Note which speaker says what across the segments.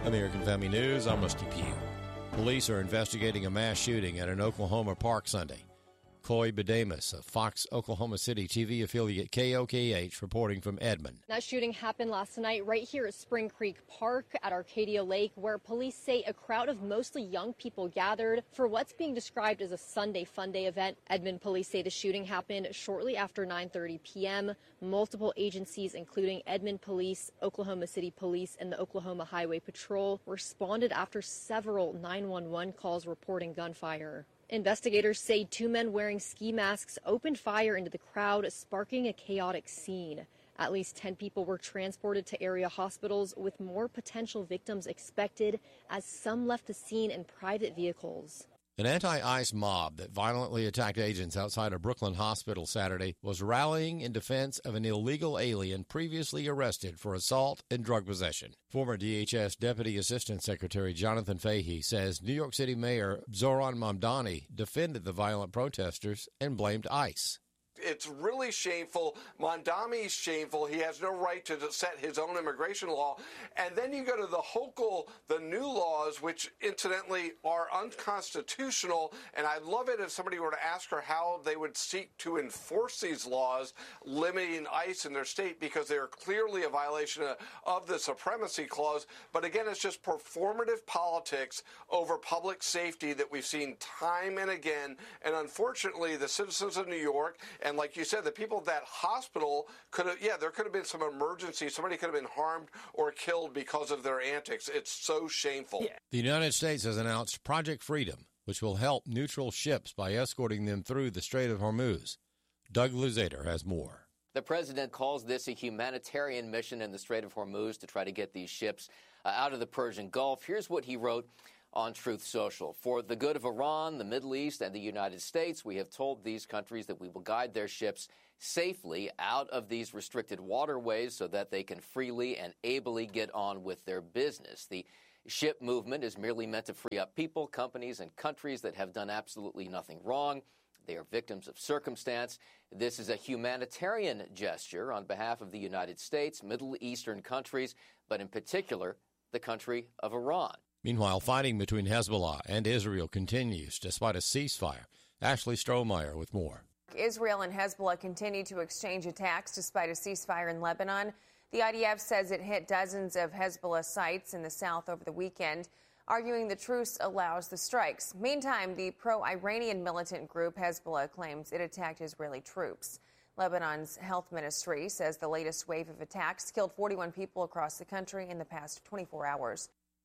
Speaker 1: American Family News, I'm Rusty Pugh. Police are investigating a mass shooting at an Oklahoma park Sunday. Coy Bedamus of Fox Oklahoma City TV affiliate KOKH reporting from Edmond.
Speaker 2: That shooting happened last night right here at Spring Creek Park at Arcadia Lake, where police say a crowd of mostly young people gathered for what's being described as a Sunday Fun Day event. Edmond police say the shooting happened shortly after 9:30 p.m. Multiple agencies, including Edmond Police, Oklahoma City Police, and the Oklahoma Highway Patrol, responded after several 911 calls reporting gunfire. Investigators say two men wearing ski masks opened fire into the crowd, sparking a chaotic scene. At least 10 people were transported to area hospitals, with more potential victims expected as some left the scene in private vehicles.
Speaker 1: An anti-ICE mob that violently attacked agents outside a Brooklyn hospital Saturday was rallying in defense of an illegal alien previously arrested for assault and drug possession. Former DHS Deputy Assistant Secretary Jonathan Fahey says New York City Mayor Zoran Mamdani defended the violent protesters and blamed ICE.
Speaker 3: It's really shameful. Mamdani's shameful. He has no right to set his own immigration law. And then you go to the Hochul, the new laws, which incidentally are unconstitutional. And I'd love it if somebody were to ask her how they would seek to enforce these laws limiting ICE in their state, because they are clearly a violation of the Supremacy Clause. But again, it's just performative politics over public safety that we've seen time and again. And unfortunately, the citizens of New York, and like you said, the people at that hospital there could have been some emergency. Somebody could have been harmed or killed because of their antics. It's so shameful. Yeah.
Speaker 1: The United States has announced Project Freedom, which will help neutral ships by escorting them through the Strait of Hormuz. Doug Luzader has more.
Speaker 4: The president calls this a humanitarian mission in the Strait of Hormuz to try to get these ships out of the Persian Gulf. Here's what he wrote on Truth Social. For the good of Iran, the Middle East, and the United States, we have told these countries that we will guide their ships safely out of these restricted waterways so that they can freely and ably get on with their business. The ship movement is merely meant to free up people, companies, and countries that have done absolutely nothing wrong. They are victims of circumstance. This is a humanitarian gesture on behalf of the United States, Middle Eastern countries, but in particular, the country of Iran.
Speaker 1: Meanwhile, fighting between Hezbollah and Israel continues despite a ceasefire. Ashley Strohmeyer with more.
Speaker 5: Israel and Hezbollah continue to exchange attacks despite a ceasefire in Lebanon. The IDF says it hit dozens of Hezbollah sites in the south over the weekend, arguing the truce allows the strikes. Meantime, the pro-Iranian militant group Hezbollah claims it attacked Israeli troops. Lebanon's health ministry says the latest wave of attacks killed 41 people across the country in the past 24 hours.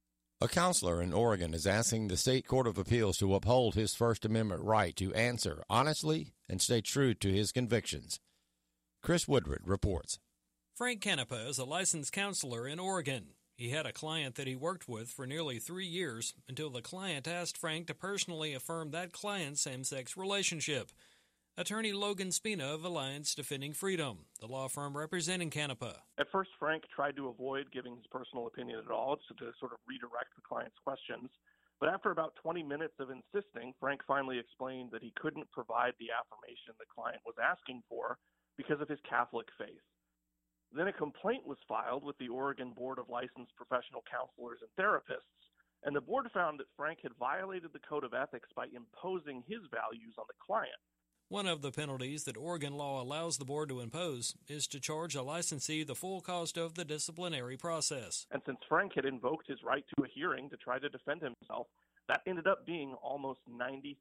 Speaker 1: A counselor in Oregon is asking the State Court of Appeals to uphold his First Amendment right to answer honestly and stay true to his convictions. Chris Woodward reports.
Speaker 6: Frank Canepa is a licensed counselor in Oregon. He had a client that he worked with for nearly 3 years until the client asked Frank to personally affirm that client's same-sex relationship. Attorney Logan Spina of Alliance Defending Freedom, the law firm representing Canepa.
Speaker 7: At first, Frank tried to avoid giving his personal opinion at all, so to sort of redirect the client's questions. But after about 20 minutes of insisting, Frank finally explained that he couldn't provide the affirmation the client was asking for because of his Catholic faith. Then a complaint was filed with the Oregon Board of Licensed Professional Counselors and Therapists, and the board found that Frank had violated the code of ethics by imposing his values on the client.
Speaker 6: One of the penalties that Oregon law allows the board to impose is to charge a licensee the full cost of the disciplinary process.
Speaker 7: And since Frank had invoked his right to a hearing to try to defend himself, that ended up being almost $90,000,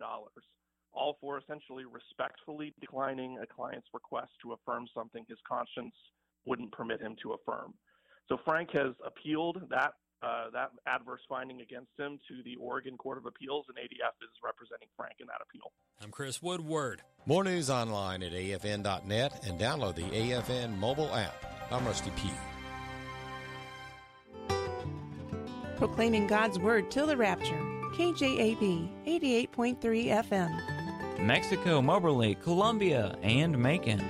Speaker 7: all for essentially respectfully declining a client's request to affirm something his conscience wouldn't permit him to affirm. So Frank has appealed that adverse finding against him to the Oregon Court of Appeals, and ADF is representing Frank in that appeal.
Speaker 6: I'm Chris Woodward.
Speaker 1: More news online at afn.net and download the AFN mobile app. I'm Rusty Pugh.
Speaker 8: Proclaiming God's Word till the rapture. KJAB 88.3 FM.
Speaker 9: Mexico, Moberly, Columbia, and Macon.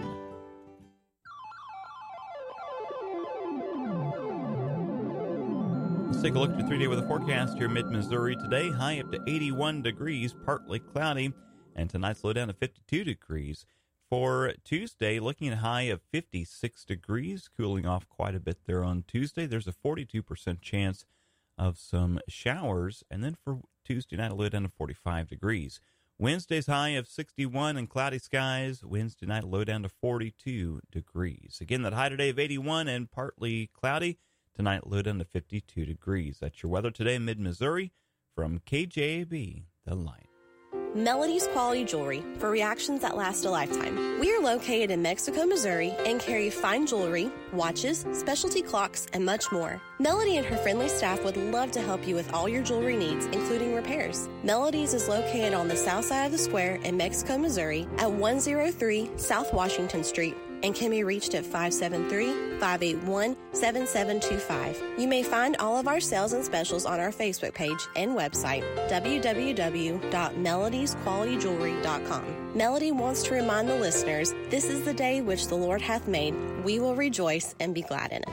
Speaker 9: Let's take a look at your 3-day weather forecast here mid-Missouri today. High up to 81 degrees, partly cloudy, and tonight's low down to 52 degrees. For Tuesday, looking at a high of 56 degrees, cooling off quite a bit there on Tuesday. There's a 42% chance of some showers. And then for Tuesday night, a low down to 45 degrees. Wednesday's high of 61 and cloudy skies. Wednesday night, low down to 42 degrees. Again, that high today of 81 and partly cloudy. Tonight, low down to 52 degrees. That's your weather today in mid-Missouri from KJAB, The Light.
Speaker 10: Melody's Quality Jewelry for reactions that last a lifetime. We are located in Mexico, Missouri, and carry fine jewelry, watches, specialty clocks, and much more. Melody and her friendly staff would love to help you with all your jewelry needs, including repairs. Melody's is located on the south side of the square in Mexico, Missouri at 103 South Washington Street and can be reached at 573-581-7725. You may find all of our sales and specials on our Facebook page and website, www.melodiesqualityjewelry.com. Melody wants to remind the listeners, this is the day which the Lord hath made. We will rejoice and be glad in it.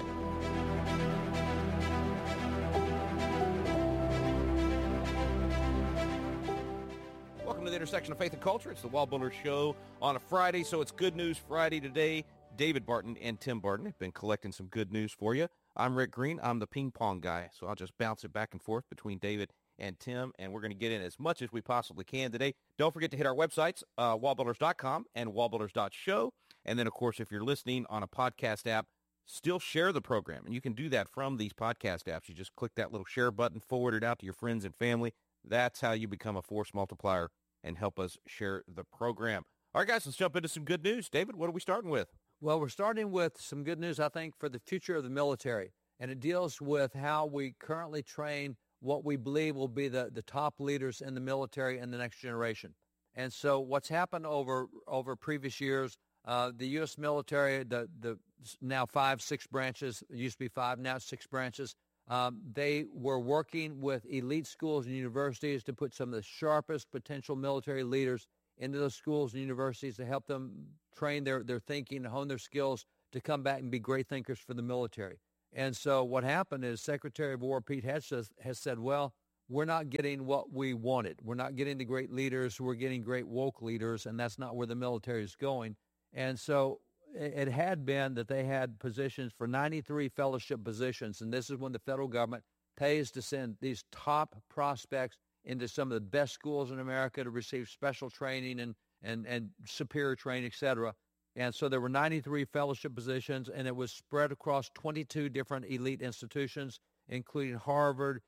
Speaker 11: The intersection of faith and culture. It's the Wall Builder Show on a Friday, so it's Good News Friday today. David Barton and Tim Barton have been collecting some good news for you. I'm Rick Green. I'm the ping pong guy, so I'll just bounce it back and forth between David and Tim, and we're going to get in as much as we possibly can today. Don't forget to hit our websites, wallbuilders.com and wallbuilders.show, and then, of course, if you're listening on a podcast app, still share the program, and you can do that from these podcast apps. You just click that little share button, forward it out to your friends and family. That's how you become a force multiplier and help us share the program. All right, guys, let's jump into some good news. David, what are we starting with?
Speaker 12: Well, we're starting with some good news, I think, for the future of the military, and it deals with how we currently train what we believe will be the top leaders in the military in the next generation. And so what's happened over previous years, the U.S. military, the now 5-6 branches, it used to be 5, now 6 branches, they were working with elite schools and universities to put some of the sharpest potential military leaders into those schools and universities to help them train their thinking and hone their skills to come back and be great thinkers for the military. And so what happened is Secretary of War Pete Hegseth has said, well, we're not getting what we wanted. We're not getting the great leaders. We're getting great woke leaders, and that's not where the military is going. And so it had been that they had positions for 93 fellowship positions, and this is when the federal government pays to send these top prospects into some of the best schools in America to receive special training and superior training, et cetera. And so there were 93 fellowship positions, and it was spread across 22 different elite institutions, including Harvard,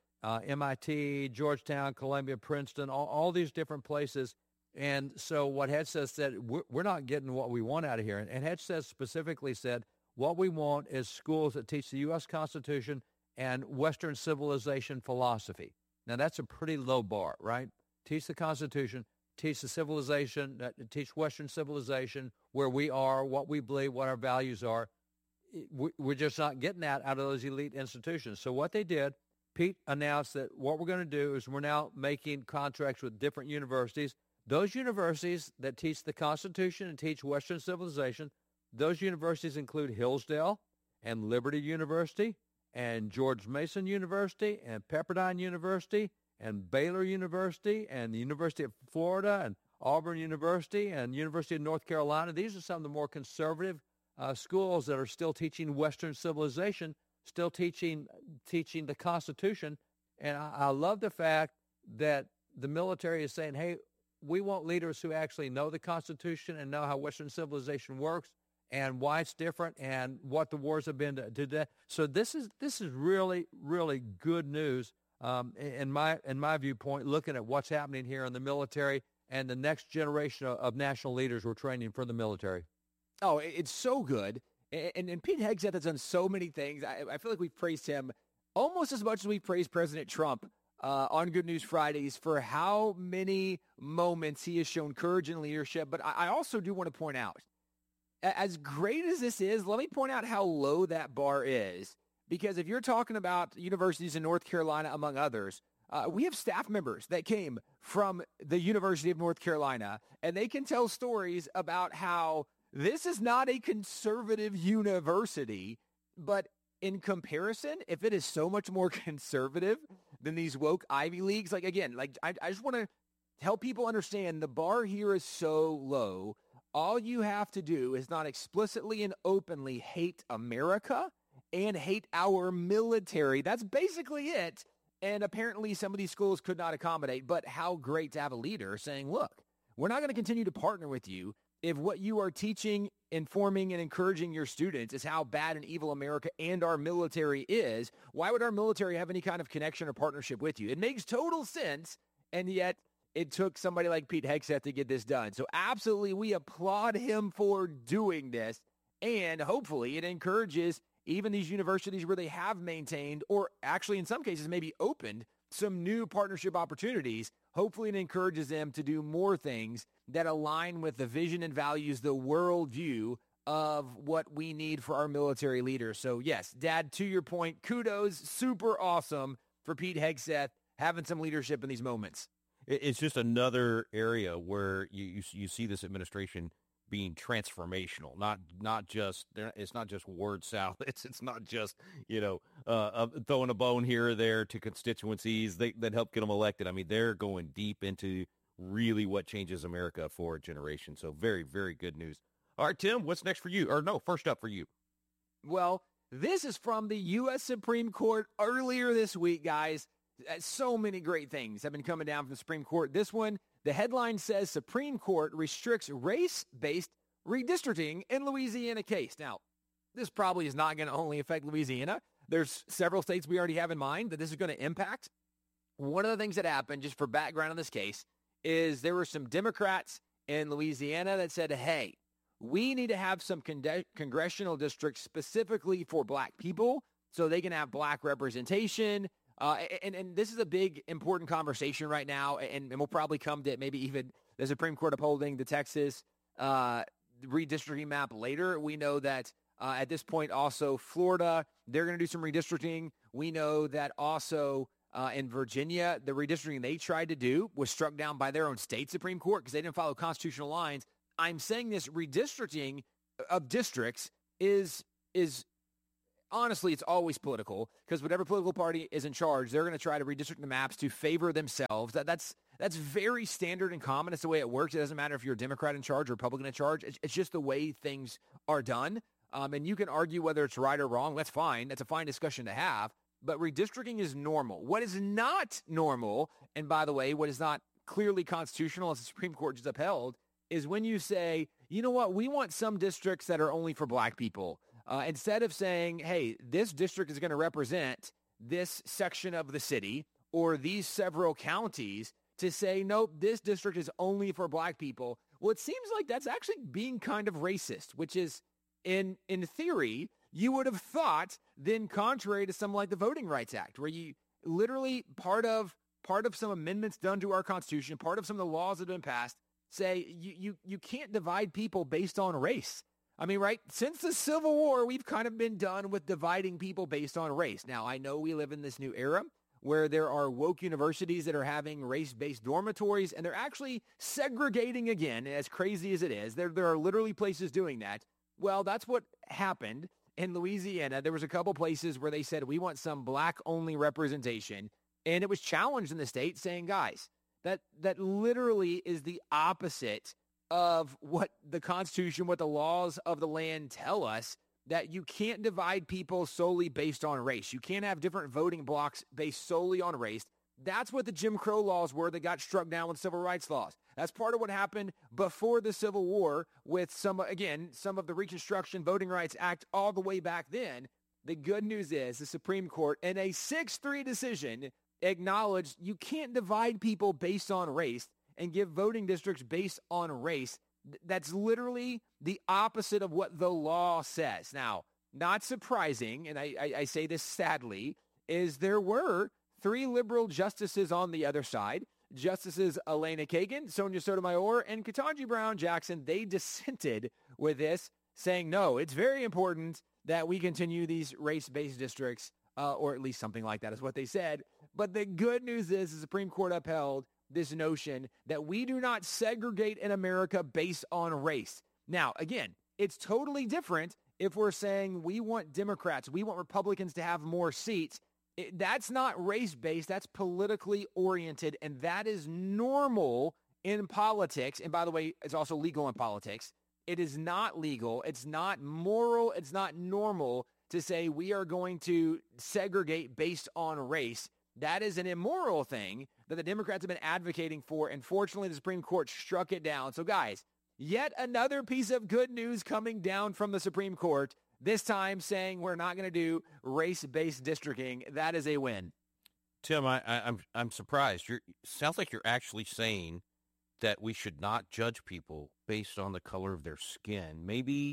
Speaker 12: MIT, Georgetown, Columbia, Princeton, all these different places. And so what Hegseth said, we're not getting what we want out of here. And Hegseth specifically said, what we want is schools that teach the U.S. Constitution and Western civilization philosophy. Now, that's a pretty low bar, right? Teach the Constitution, teach the civilization, teach Western civilization, where we are, what we believe, what our values are. We're just not getting that out of those elite institutions. So what they did, Pete announced that what we're going to do is we're now making contracts with different universities. Those universities that teach the Constitution and teach Western civilization, those universities include Hillsdale and Liberty University and George Mason University and Pepperdine University and Baylor University and the University of Florida and Auburn University and University of North Carolina. These are some of the more conservative schools that are still teaching Western civilization, still teaching the Constitution. And I love the fact that the military is saying, hey, we want leaders who actually know the Constitution and know how Western civilization works and why it's different and what the wars have been to that. So this is really, really good news in my viewpoint, looking at what's happening here in the military and the next generation of national leaders we're training for the military.
Speaker 13: Oh, it's so good. And Pete Hegseth has done so many things. I feel like we've praised him almost as much as we praised President Trump on Good News Fridays for how many moments he has shown courage and leadership. But I also do want to point out, as great as this is, let me point out how low that bar is. Because if you're talking about universities in North Carolina, among others, we have staff members that came from the University of North Carolina, and they can tell stories about how this is not a conservative university, but in comparison, if it is so much more conservative than these woke Ivy Leagues, I just want to help people understand the bar here is so low. All you have to do is not explicitly and openly hate America and hate our military. That's basically it. And apparently some of these schools could not accommodate, but how great to have a leader saying, look, we're not going to continue to partner with you if what you are teaching, informing, and encouraging your students is how bad and evil America and our military is. Why would our military have any kind of connection or partnership with you? It makes total sense, and yet it took somebody like Pete Hegseth to get this done. So absolutely, we applaud him for doing this, and hopefully it encourages even these universities where they have maintained, or actually in some cases maybe opened, some new partnership opportunities. Hopefully it encourages them to do more things that align with the vision and values, the worldview of what we need for our military leaders. So yes, Dad, to your point, kudos, super awesome for Pete Hegseth having some leadership in these moments.
Speaker 11: It's just another area where you see this administration being transformational, not just it's not just word salad. It's not just throwing a bone here or there to constituencies that help get them elected. I mean, they're going deep into really what changes America for a generation. So very, very good news. All right, Tim, what's next for you? Or no, first up for you.
Speaker 13: Well, this is from the U.S. Supreme Court earlier this week, guys. So many great things have been coming down from the Supreme Court. This one, the headline says Supreme Court restricts race-based redistricting in Louisiana case. Now, this probably is not going to only affect Louisiana. There's several states we already have in mind that this is going to impact. One of the things that happened, just for background on this case, is there were some Democrats in Louisiana that said, hey, we need to have some congressional districts specifically for black people so they can have black representation. And this is a big, important conversation right now, and we'll probably come to maybe even the Supreme Court upholding the Texas redistricting map later. We know that at this point also Florida, they're going to do some redistricting. We know that also in Virginia, the redistricting they tried to do was struck down by their own state Supreme Court because they didn't follow constitutional lines. I'm saying this redistricting of districts is honestly, it's always political because whatever political party is in charge, they're going to try to redistrict the maps to favor themselves. That's very standard and common. It's the way it works. It doesn't matter if you're a Democrat in charge or Republican in charge. It's just the way things are done. And you can argue whether it's right or wrong. That's fine. That's a fine discussion to have. But redistricting is normal. What is not normal, and by the way, what is not clearly constitutional as the Supreme Court just upheld, is when you say, you know what, we want some districts that are only for black people. Instead of saying, hey, this district is going to represent this section of the city or these several counties, to say, nope, this district is only for black people. Well, it seems like that's actually being kind of racist, which is, in theory, you would have thought then contrary to something like the Voting Rights Act, where you literally part of some amendments done to our Constitution, part of some of the laws that have been passed, say you can't divide people based on race. I mean, right? Since the Civil War, we've kind of been done with dividing people based on race. Now, I know we live in this new era where there are woke universities that are having race-based dormitories, and they're actually segregating again, as crazy as it is. There are literally places doing that. Well, that's what happened in Louisiana. There was a couple places where they said, we want some black-only representation, and it was challenged in the state saying, guys, that literally is the opposite of what the Constitution, what the laws of the land tell us, that you can't divide people solely based on race. You can't have different voting blocks based solely on race. That's what the Jim Crow laws were that got struck down with civil rights laws. That's part of what happened before the Civil War with some of the Reconstruction Voting Rights Act all the way back then. The good news is the Supreme Court, in a 6-3 decision, acknowledged you can't divide people based on race and give voting districts based on race. That's literally the opposite of what the law says. Now, not surprising, and I say this sadly, is there were 3 liberal justices on the other side. Justices Elena Kagan, Sonia Sotomayor, and Ketanji Brown Jackson, they dissented with this, saying, no, it's very important that we continue these race-based districts, or at least something like that is what they said. But the good news is the Supreme Court upheld this notion that we do not segregate in America based on race. Now, again, it's totally different if we're saying we want Democrats, we want Republicans to have more seats. That's not race-based, that's politically oriented, and that is normal in politics. And by the way, it's also legal in politics. It is not legal, it's not moral, it's not normal to say we are going to segregate based on race. That is an immoral thing that the Democrats have been advocating for, and fortunately the Supreme Court struck it down. So guys, yet another piece of good news coming down from the Supreme Court, this time saying we're not going to do race-based districting. That is a win.
Speaker 11: Tim, I'm surprised. Sounds like you're actually saying that we should not judge people based on the color of their skin. Maybe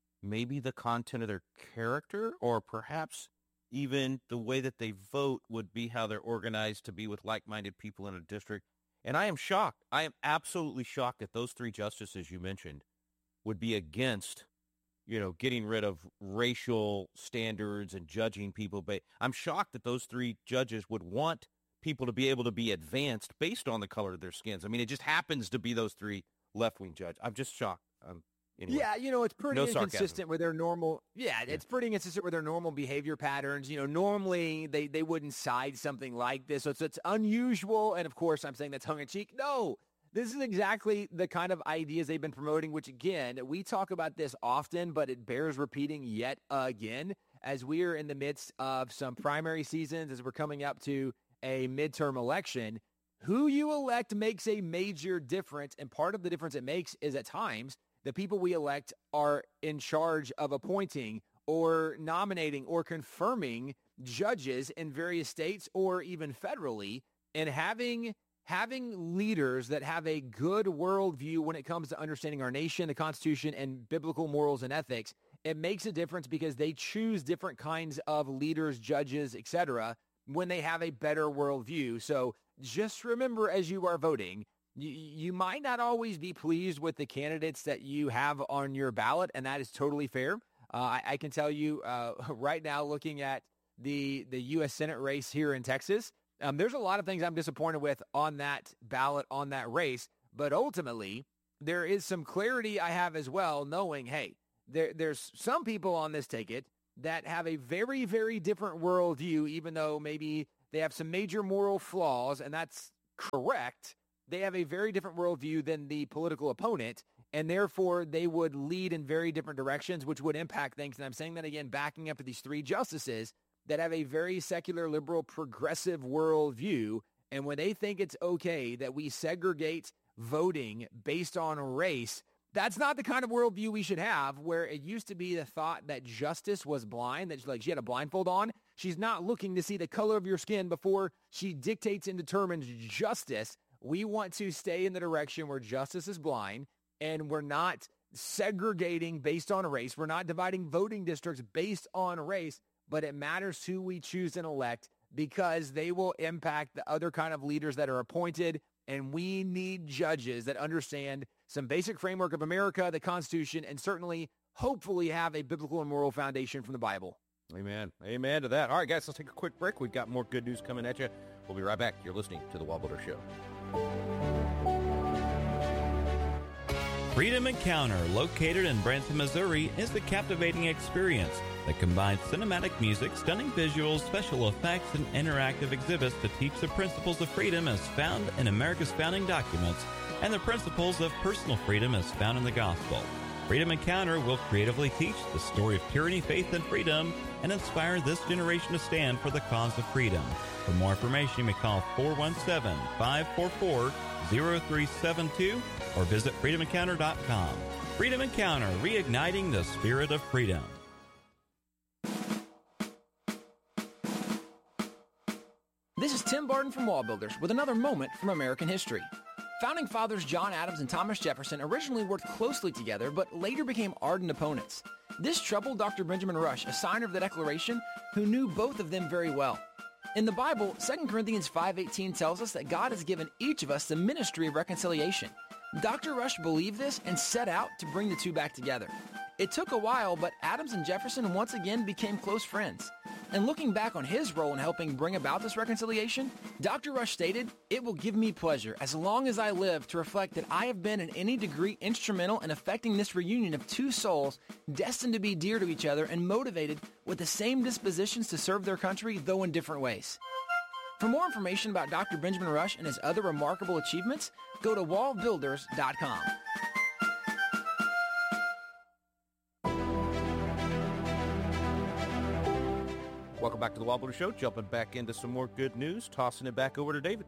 Speaker 11: the content of their character, or perhaps even the way that they vote would be how they're organized to be with like-minded people in a district. And I am shocked. I am absolutely shocked that those three justices you mentioned would be against, getting rid of racial standards and judging people. But I'm shocked that those three judges would want people to be able to be advanced based on the color of their skins. I mean, it just happens to be those three left-wing judges. I'm just shocked. Anyway,
Speaker 13: yeah, it's pretty inconsistent
Speaker 11: sarcasm.
Speaker 13: with their normal. Yeah, it's pretty inconsistent with their normal behavior patterns. Normally they wouldn't side something like this, so it's unusual. And of course, I'm saying that's tongue in cheek. No, this is exactly the kind of ideas they've been promoting. Which again, we talk about this often, but it bears repeating yet again as we are in the midst of some primary seasons, as we're coming up to a midterm election. Who you elect makes a major difference, and part of the difference it makes is at times the people we elect are in charge of appointing or nominating or confirming judges in various states or even federally, and having leaders that have a good worldview when it comes to understanding our nation, the Constitution, and biblical morals and ethics. It makes a difference because they choose different kinds of leaders, judges, etc., when they have a better worldview. So just remember, as you are voting, you might not always be pleased with the candidates that you have on your ballot, and that is totally fair. I can tell you right now, looking at the U.S. Senate race here in Texas, there's a lot of things I'm disappointed with on that ballot, on that race, but ultimately, there is some clarity I have as well, knowing, hey, there's some people on this ticket that have a very, very different worldview, even though maybe they have some major moral flaws, and that's correct. They have a very different worldview than the political opponent, and therefore they would lead in very different directions, which would impact things. And I'm saying that again, backing up to these three justices that have a very secular, liberal, progressive worldview. And when they think it's okay that we segregate voting based on race, that's not the kind of worldview we should have, where it used to be the thought that justice was blind, that she had a blindfold on. She's not looking to see the color of your skin before she dictates and determines justice. We want to stay in the direction where justice is blind, and we're not segregating based on race. We're not dividing voting districts based on race, but it matters who we choose and elect because they will impact the other kind of leaders that are appointed, and we need judges that understand some basic framework of America, the Constitution, and certainly, hopefully, have a biblical and moral foundation from the Bible.
Speaker 11: Amen. Amen to that. All right, guys, let's take a quick break. We've got more good news coming at you. We'll be right back. You're listening to The Wall Builder Show.
Speaker 9: Freedom Encounter, located in Branson, Missouri, is the captivating experience that combines cinematic music, stunning visuals, special effects, and interactive exhibits to teach the principles of freedom as found in America's founding documents and the principles of personal freedom as found in the gospel. Freedom Encounter will creatively teach the story of tyranny, faith, and freedom and inspire this generation to stand for the cause of freedom. For more information, you may call 417-544-0372 or visit freedomencounter.com. Freedom Encounter, reigniting the spirit of freedom.
Speaker 14: This is Tim Barton from Wall Builders with another moment from American history. Founding fathers John Adams and Thomas Jefferson originally worked closely together, but later became ardent opponents. This troubled Dr. Benjamin Rush, a signer of the Declaration, who knew both of them very well. In the Bible, 2 Corinthians 5:18 tells us that God has given each of us the ministry of reconciliation. Dr. Rush believed this and set out to bring the two back together. It took a while, but Adams and Jefferson once again became close friends. And looking back on his role in helping bring about this reconciliation, Dr. Rush stated, "It will give me pleasure, as long as I live, to reflect that I have been in any degree instrumental in effecting this reunion of two souls destined to be dear to each other and motivated with the same dispositions to serve their country, though in different ways." For more information about Dr. Benjamin Rush and his other remarkable achievements, go to wallbuilders.com.
Speaker 11: Welcome back to the Wobbler Show. Jumping back into some more good news. Tossing it back over to David.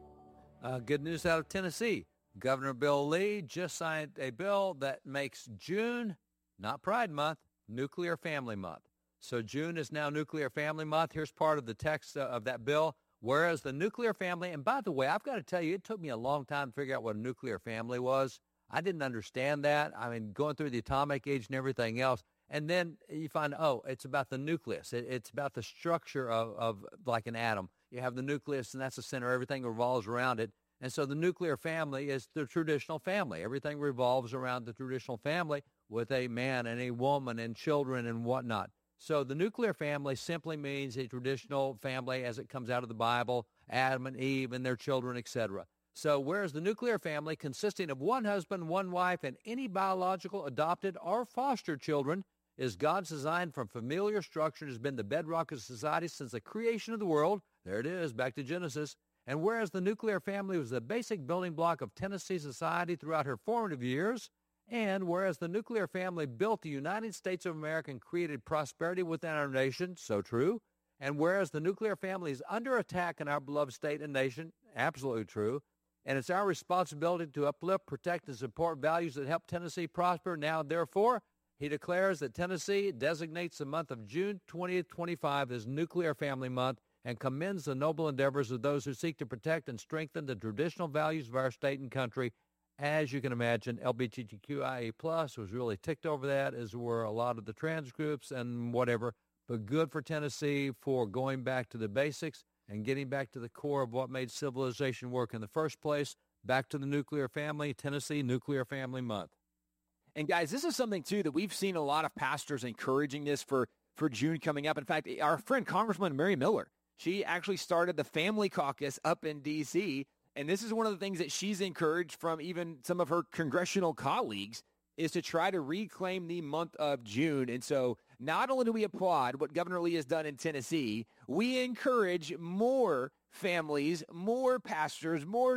Speaker 12: Good news out of Tennessee. Governor Bill Lee just signed a bill that makes June, not Pride Month, Nuclear Family Month. So June is now Nuclear Family Month. Here's part of the text of that bill. Whereas the nuclear family, and by the way, I've got to tell you, it took me a long time to figure out what a nuclear family was. I didn't understand that. I mean, going through the atomic age and everything else. And then you find, it's about the nucleus. It's about the structure of like an atom. You have the nucleus, and that's the center. Everything revolves around it. And so the nuclear family is the traditional family. Everything revolves around the traditional family with a man and a woman and children and whatnot. So the nuclear family simply means a traditional family as it comes out of the Bible, Adam and Eve and their children, etc. So whereas the nuclear family consisting of one husband, one wife, and any biological, adopted, or foster children is God's design from familiar structure and has been the bedrock of society since the creation of the world. There it is, back to Genesis. And whereas the nuclear family was the basic building block of Tennessee society throughout her formative years, and whereas the nuclear family built the United States of America and created prosperity within our nation, so true, and whereas the nuclear family is under attack in our beloved state and nation, absolutely true, and it's our responsibility to uplift, protect, and support values that help Tennessee prosper. Now, therefore, he declares that Tennessee designates the month of June 20th, 25 as Nuclear Family Month, and commends the noble endeavors of those who seek to protect and strengthen the traditional values of our state and country. As you can imagine, LGBTQIA+ was really ticked over that, as were a lot of the trans groups and whatever. But good for Tennessee for going back to the basics and getting back to the core of what made civilization work in the first place. Back to the nuclear family, Tennessee Nuclear Family Month.
Speaker 13: And guys, this is something, too, that we've seen a lot of pastors encouraging this for June coming up. In fact, our friend Congresswoman Mary Miller, she actually started the Family Caucus up in D.C., and this is one of the things that she's encouraged from even some of her congressional colleagues is to try to reclaim the month of June. And so not only do we applaud what Governor Lee has done in Tennessee, we encourage more families, more pastors, more